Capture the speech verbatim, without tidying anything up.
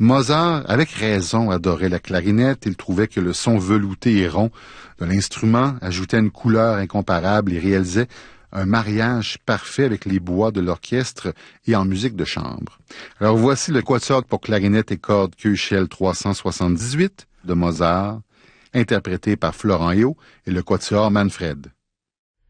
Mozart, avec raison, adorait la clarinette. Il trouvait que le son velouté et rond de l'instrument ajoutait une couleur incomparable et réalisait un mariage parfait avec les bois de l'orchestre et en musique de chambre. Alors voici le quatuor pour clarinette et cordes Köchel trois cent soixante-dix-huit de Mozart, interprété par Florent Héo et le quatuor Manfred.